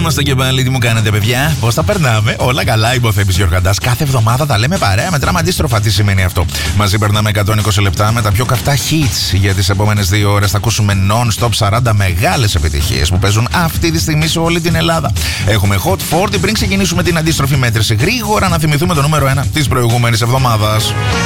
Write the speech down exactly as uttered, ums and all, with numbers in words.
είμαστε και πάλι. Τι μου κάνετε, παιδιά? Πώς τα περνάμε? Όλα καλά, είπε ο Θέμης Γιοργαντάς. Κάθε εβδομάδα τα λέμε παρέα. Μετράμε αντίστροφα. Τι σημαίνει αυτό? Μαζί περνάμε εκατόν είκοσι λεπτά με τα πιο καυτά hits. Για τις επόμενες δύο ώρες θα ακούσουμε non-stop σαράντα μεγάλες επιτυχίες που παίζουν αυτή τη στιγμή σε όλη την Ελλάδα. Έχουμε Hot σαράντα πριν ξεκινήσουμε την αντίστροφη μέτρηση. Γρήγορα να θυμηθούμε το νούμερο ένα της προηγούμενης εβδομάδας.